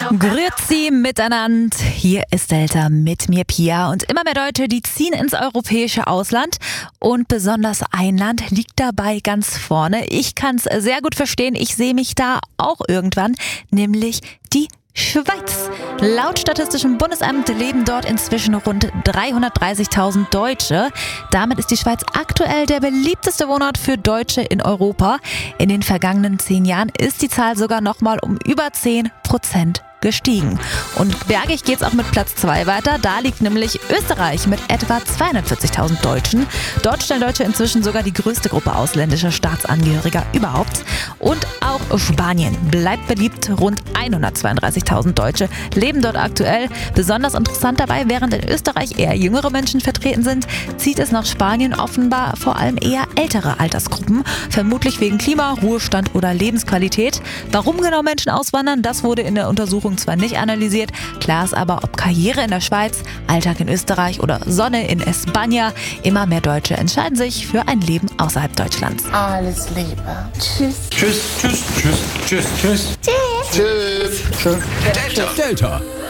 Grüezi miteinander, hier ist Delta mit mir Pia und immer mehr Deutsche, die ziehen ins europäische Ausland und besonders ein Land liegt dabei ganz vorne. Ich kann es sehr gut verstehen, ich sehe mich da auch irgendwann, nämlich die Schweiz. Laut Statistischem Bundesamt leben dort inzwischen rund 330.000 Deutsche. Damit ist die Schweiz aktuell der beliebteste Wohnort für Deutsche in Europa. In den vergangenen 10 Jahren ist die Zahl sogar nochmal um über 10% gestiegen. Und bergig geht's auch mit Platz 2 weiter. Da liegt nämlich Österreich mit etwa 240.000 Deutschen. Dort stellen Deutsche inzwischen sogar die größte Gruppe ausländischer Staatsangehöriger überhaupt. Und auch Spanien bleibt beliebt. Rund 132.000 Deutsche leben dort aktuell. Besonders interessant dabei, während in Österreich eher jüngere Menschen vertreten sind, zieht es nach Spanien offenbar vor allem eher ältere Altersgruppen. Vermutlich wegen Klima, Ruhestand oder Lebensqualität. Warum genau Menschen auswandern, das wurde in der Untersuchung zwar nicht analysiert, klar ist aber, ob Karriere in der Schweiz, Alltag in Österreich oder Sonne in Espanja, immer mehr Deutsche entscheiden sich für ein Leben außerhalb Deutschlands. Alles Liebe. Tschüss. Tschüss, tschüss, tschüss, tschüss, tschüss. Tschüss. Tschüss. Delta.